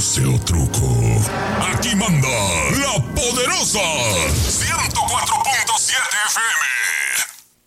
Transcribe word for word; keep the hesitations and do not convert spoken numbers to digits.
truce o truco. Aquí manda la poderosa ciento cuatro